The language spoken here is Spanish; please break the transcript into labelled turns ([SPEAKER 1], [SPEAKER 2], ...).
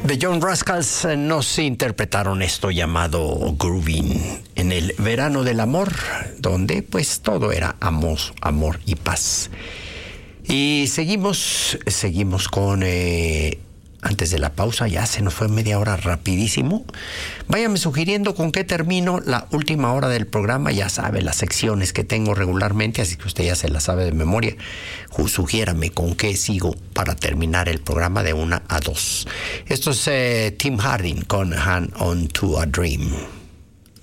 [SPEAKER 1] The Young Rascals nos interpretaron esto llamado Groovin' en el verano del amor, donde pues todo era amor y paz. Y seguimos con... antes de la pausa, ya se nos fue media hora rapidísimo. Váyame sugiriendo con qué termino la última hora del programa. Ya sabe las secciones que tengo regularmente, así que usted ya se las sabe de memoria. Sugiérame con qué sigo para terminar el programa de 1 a 2. Esto es Tim Harding con Hand On To A Dream.